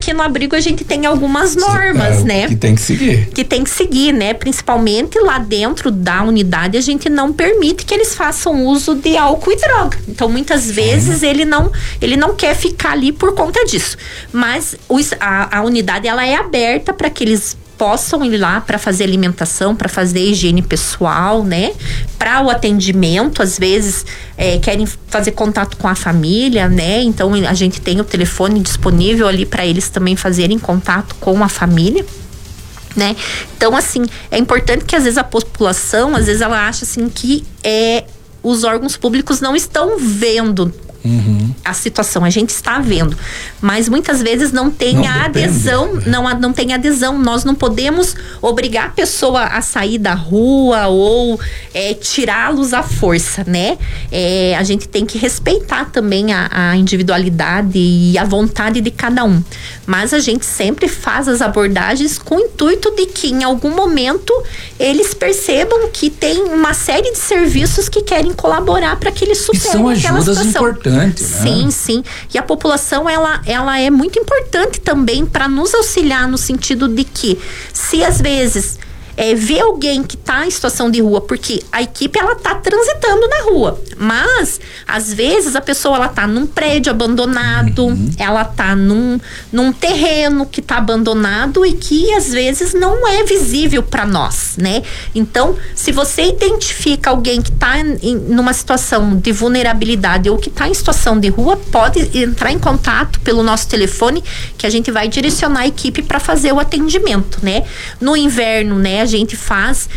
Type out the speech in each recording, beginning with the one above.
que no abrigo a gente tem algumas normas, né? Que tem que seguir. Né? Principalmente lá dentro da unidade, a gente não permite que eles façam uso de álcool e droga. Então, muitas vezes, ele não quer ficar ali por conta disso. Mas a unidade, ela é aberta para que eles possam ir lá para fazer alimentação, para fazer higiene pessoal, né? Para o atendimento, às vezes querem fazer contato com a família, né? Então a gente tem o telefone disponível ali para eles também fazerem contato com a família, né? Então, assim, é importante que às vezes a população, às vezes ela acha assim que os órgãos públicos não estão vendo a situação, a gente está vendo, mas muitas vezes não tem a adesão, não tem adesão. Nós não podemos obrigar a pessoa a sair da rua ou tirá-los à força, né? A gente tem que respeitar também a individualidade e a vontade de cada um, mas a gente sempre faz as abordagens com o intuito de que em algum momento eles percebam que tem uma série de serviços que querem colaborar para que eles superem aquela situação. São ajudas importantes. Né? Sim. E a população, ela é muito importante também para nos auxiliar no sentido de que, se às vezes ver alguém que está em situação de rua, porque a equipe, ela tá transitando na rua, mas às vezes a pessoa, ela tá num prédio abandonado, ela tá num terreno que tá abandonado e que às vezes não é visível para nós, né? Então, se você identifica alguém que tá numa situação de vulnerabilidade ou que tá em situação de rua, pode entrar em contato pelo nosso telefone, que a gente vai direcionar a equipe para fazer o atendimento, né? No inverno, né, a gente faz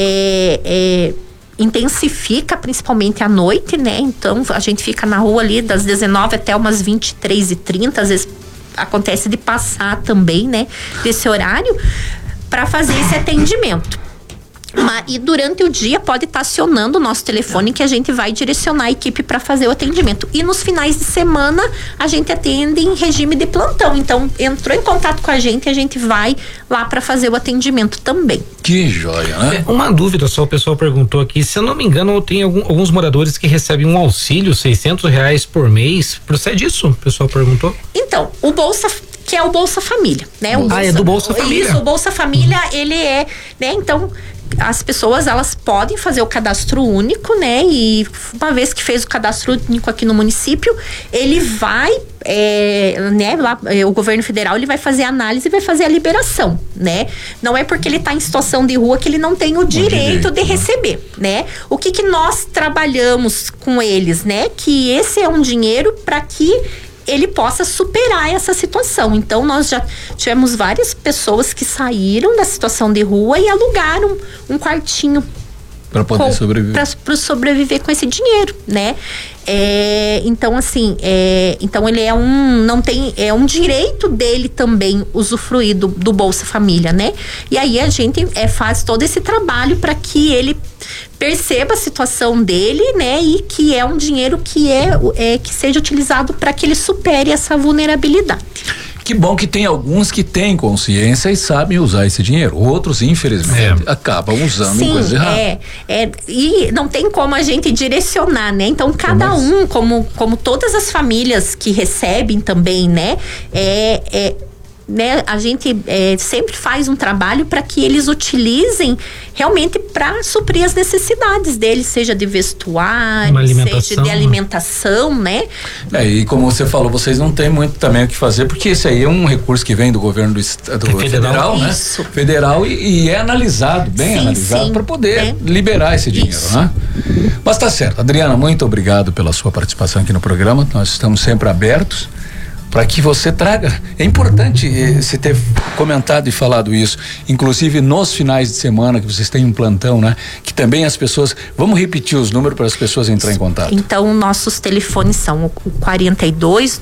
intensifica principalmente à noite, né? Então a gente fica na rua ali das 19 até umas 23h30, às vezes acontece de passar também, né, desse horário, para fazer esse atendimento. E durante o dia pode estar acionando o nosso telefone, que a gente vai direcionar a equipe para fazer o atendimento. E nos finais de semana a gente atende em regime de plantão. Então entrou em contato com a gente vai lá para fazer o atendimento também. Que joia, né? Uma dúvida só, o pessoal perguntou aqui, se eu não me engano, tem alguns moradores que recebem um auxílio, R$600 por mês. Procede isso? O pessoal perguntou. Então, o Bolsa, que é o Bolsa Família, né? É do Bolsa Família. Isso, o Bolsa Família, ele né? Então, as pessoas, elas podem fazer o cadastro único, né? E uma vez que fez o cadastro único aqui no município, ele vai, né? Lá, o governo federal, ele vai fazer a análise e vai fazer a liberação, né? Não é porque ele está em situação de rua que ele não tem o direito de receber, né? O que nós trabalhamos com eles, né? Que esse é um dinheiro para que ele possa superar essa situação. Então, nós já tivemos várias pessoas que saíram da situação de rua e alugaram um quartinho para poder sobreviver. Para sobreviver com esse dinheiro, né? Então, assim, então ele é um direito dele também usufruir do Bolsa Família, né? E aí a gente faz todo esse trabalho para que ele perceba a situação dele, né? E que é um dinheiro que que seja utilizado para que ele supere essa vulnerabilidade. Que bom que tem alguns que têm consciência e sabem usar esse dinheiro. Outros, infelizmente, acabam usando em coisas erradas. E não tem como a gente direcionar, né? Então, cada um, como todas as famílias que recebem também, né? Né, a gente sempre faz um trabalho para que eles utilizem realmente para suprir as necessidades deles, seja de vestuário, seja de alimentação, né? E como você falou, vocês não têm muito também o que fazer, porque esse aí é um recurso que vem do governo do federal, né? Isso. Federal e é analisado, bem analisado, para poder liberar esse dinheiro, né? Mas tá certo. Adriana, muito obrigado pela sua participação aqui no programa. Nós estamos sempre abertos para que você traga. É importante você ter comentado e falado isso, inclusive nos finais de semana que vocês têm um plantão, né? Que também as pessoas, vamos repetir os números para as pessoas entrarem em contato. Então, nossos telefones são o 42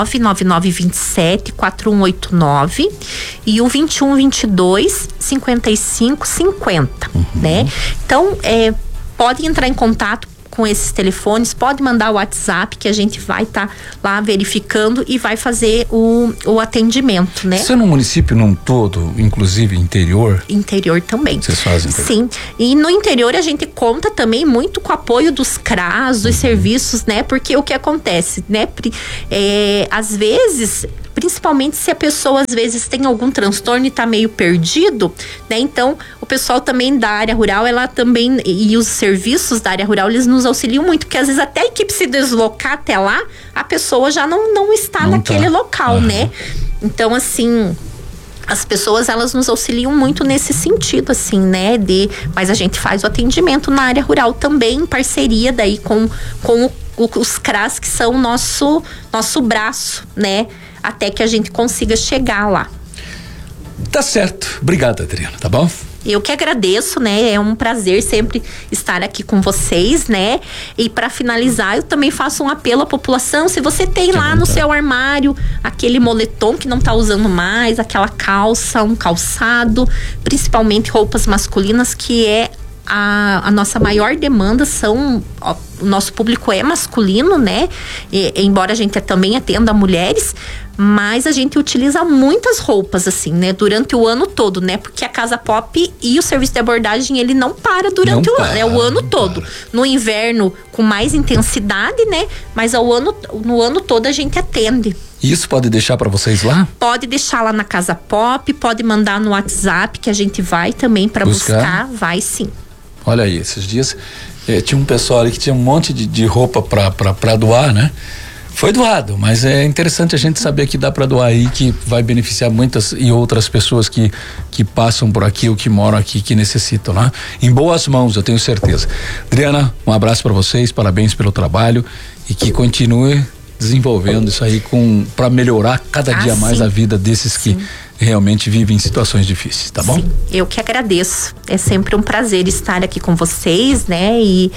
99927 4189 e o 21 22 55 50, né? Então, pode entrar em contato com esses telefones, pode mandar o WhatsApp que a gente vai estar lá verificando e vai fazer o atendimento, né? Isso é no município num todo, inclusive interior? Interior também. Vocês fazem? Sim, e no interior a gente conta também muito com o apoio dos CRAS, dos serviços, né? Porque o que acontece, né? Às vezes, principalmente se a pessoa às vezes tem algum transtorno e tá meio perdido, né? Então, o pessoal também da área rural, ela também, e os serviços da área rural, eles nos auxiliam muito, porque às vezes até a equipe se deslocar até lá, a pessoa já não está naquele local, né? Então, assim, as pessoas, elas nos auxiliam muito nesse sentido, assim, né? Mas a gente faz o atendimento na área rural também, em parceria daí com os CRAS, que são o nosso braço, né? Até que a gente consiga chegar lá. Tá certo. Obrigado, Adriana, tá bom? Eu que agradeço, né? É um prazer sempre estar aqui com vocês, né? E para finalizar, eu também faço um apelo à população. Se você tem lá no seu armário aquele moletom que não tá usando mais, aquela calça, um calçado, principalmente roupas masculinas, que é a nossa maior demanda, o nosso público é masculino, né? Embora a gente também atenda mulheres, mas a gente utiliza muitas roupas, assim, né? Durante o ano todo, né? Porque a Casa Pop e o serviço de abordagem, ele não para durante o ano, é o ano todo. No inverno, com mais intensidade, né? Mas no ano todo a gente atende. Isso pode deixar para vocês lá? Pode deixar lá na Casa Pop, pode mandar no WhatsApp, que a gente vai também para buscar, vai sim. Olha aí, esses dias tinha um pessoal ali que tinha um monte de roupa para doar, né? Foi doado, mas é interessante a gente saber que dá para doar aí, que vai beneficiar muitas e outras pessoas que passam por aqui ou que moram aqui, que necessitam, né? Em boas mãos, eu tenho certeza. Adriana, um abraço para vocês, parabéns pelo trabalho e que continue desenvolvendo isso aí para melhorar cada dia mais a vida desses que realmente vivem em situações difíceis, tá bom? Sim, eu que agradeço. É sempre um prazer estar aqui com vocês, né? E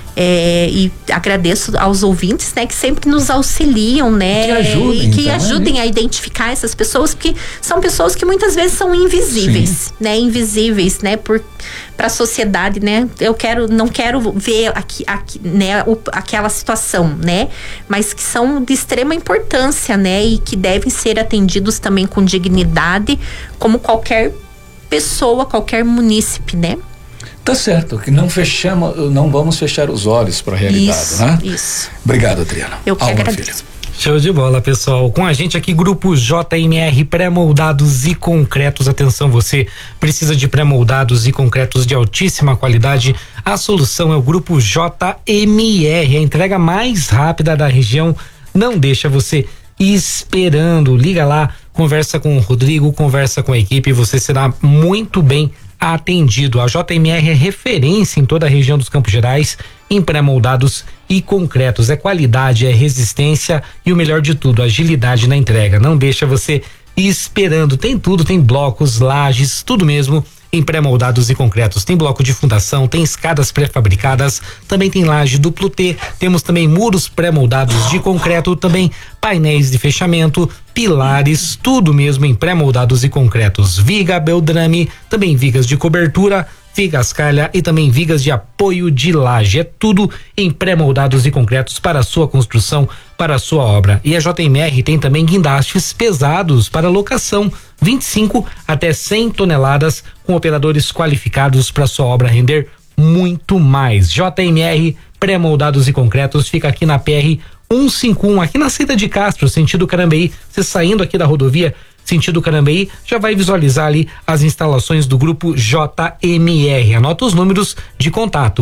agradeço aos ouvintes, né, que sempre nos auxiliam, né? Que ajudem a identificar essas pessoas, porque são pessoas que muitas vezes são invisíveis, né? Invisíveis, né? Para a sociedade, né? Não quero ver aqui né? Aquela situação, né? Mas que são de extrema importância, né? E que devem ser atendidos também com dignidade, como qualquer pessoa, qualquer munícipe, né? Tá certo, que não vamos fechar os olhos para a realidade, né? Isso. Obrigado, Adriana. Eu que agradeço. Show de bola, pessoal. Com a gente aqui, Grupo JMR Pré-moldados e concretos. Atenção, você precisa de pré-moldados e concretos de altíssima qualidade. A solução é o Grupo JMR, a entrega mais rápida da região. Não deixa você esperando. Liga lá, conversa com o Rodrigo, conversa com a equipe, você será muito bem atendido. A JMR é referência em toda a região dos Campos Gerais em pré-moldados e concretos. É qualidade, é resistência e o melhor de tudo, agilidade na entrega. Não deixa você esperando. Tem tudo, tem blocos, lajes, tudo mesmo em pré-moldados e concretos. Tem bloco de fundação, tem escadas pré-fabricadas, também tem laje duplo T, temos também muros pré-moldados de concreto, também painéis de fechamento, pilares, tudo mesmo em pré-moldados e concretos. Viga, beldrame, também vigas de cobertura, vigas calha e também vigas de apoio de laje. É tudo em pré-moldados e concretos para a sua construção, para a sua obra. E a JMR tem também guindastes pesados para locação, 25 até 100 toneladas, com operadores qualificados para sua obra render muito mais. JMR Pré-moldados e concretos fica aqui na PR 151, aqui na saída de Castro, sentido Carambeí. Você saindo aqui da rodovia sentido Carambeí, já vai visualizar ali as instalações do Grupo JMR. Anota os números de contato: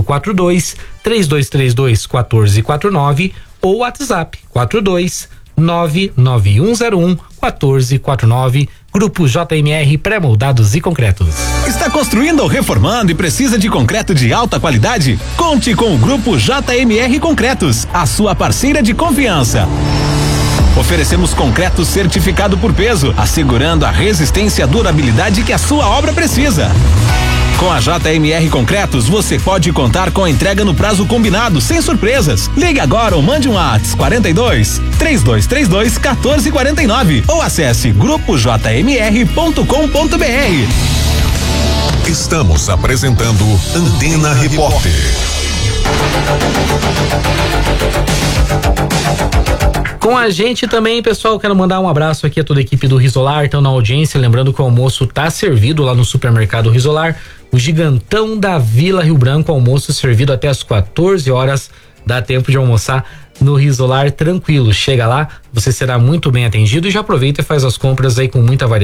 42-3232-1449 ou WhatsApp 42-99101-1449. Grupo JMR Pré-moldados e concretos. Está construindo ou reformando e precisa de concreto de alta qualidade? Conte com o Grupo JMR Concretos, a sua parceira de confiança. Oferecemos concreto certificado por peso, assegurando a resistência e a durabilidade que a sua obra precisa. Com a JMR Concretos, você pode contar com a entrega no prazo combinado, sem surpresas. Ligue agora ou mande um WhatsApp 42-3232-1449 ou acesse grupojmr.com.br. Estamos apresentando Antena Repórter. Com a gente também, pessoal, quero mandar um abraço aqui a toda a equipe do Risolar, estão na audiência, lembrando que o almoço tá servido lá no supermercado Risolar, o gigantão da Vila Rio Branco, almoço servido até às 14 horas, dá tempo de almoçar no Risolar tranquilo. Chega lá, você será muito bem atendido e já aproveita e faz as compras aí com muita variedade.